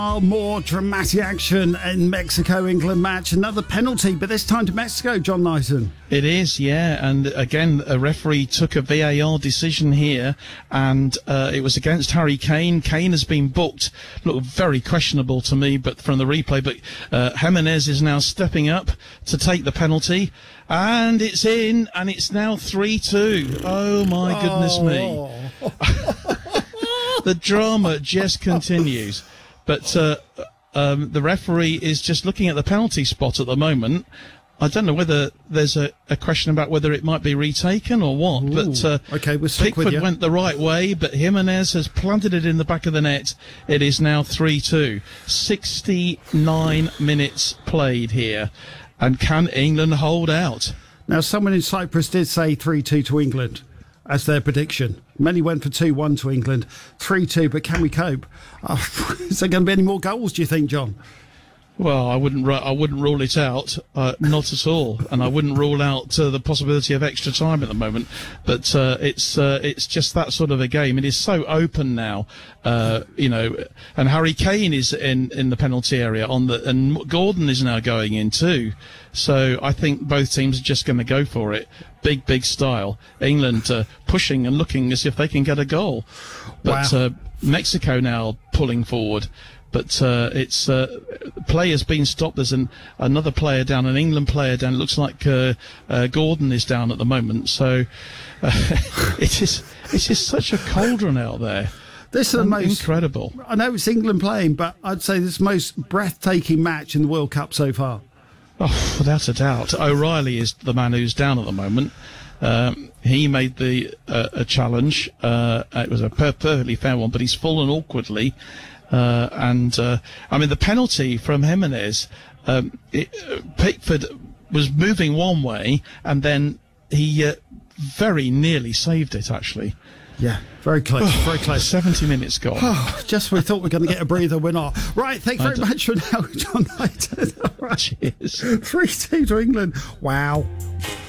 More dramatic action in Mexico-England match. Another penalty, but this time to Mexico, John Knighton. It is, yeah. And again, a referee took a VAR decision here, and it was against Harry Kane. Kane has been booked. Looked very questionable to me, but from the replay. But Jimenez is now stepping up to take the penalty, and it's in, and it's now 3-2. Oh my goodness me! The drama just continues. But the referee is just looking at the penalty spot at the moment. I don't know whether there's a question about whether it might be retaken or what. Ooh, but okay, we'll stick with Pickford you. went the right way, but Jimenez has planted it in the back of the net. It is now 3-2. 69 minutes played here. And can England hold out? Now, someone in Cyprus did say 3-2 to England as their prediction. Many went for 2-1 to England, 3-2, but can we cope? Is there going to be any more goals, do you think, John? Well, I wouldn't rule it out, not at all, and I wouldn't rule out the possibility of extra time at the moment. But it's just that sort of a game. It is so open now, and Harry Kane is in the penalty area and Gordon is now going in too. So I think both teams are just going to go for it, big style. England pushing and looking as if they can get a goal, but wow. Mexico now pulling forward. But it's play has been stopped. There's another player down, an England player down. It looks like Gordon is down at the moment. So it is such a cauldron out there. This is the most incredible. I know it's England playing, but I'd say this is the most breathtaking match in the World Cup so far. Oh, without a doubt. O'Reilly is the man who's down at the moment. He made a challenge. It was a perfectly fair one, but he's fallen awkwardly. I mean, the penalty from Jimenez, Pickford was moving one way, and then he very nearly saved it, actually. Yeah, very close, very close. 70 minutes gone. Just when we thought we were going to get a breather, we're not. Right, thank you very much for now, John Knighton. Right. Cheers. 3-2 to England. Wow.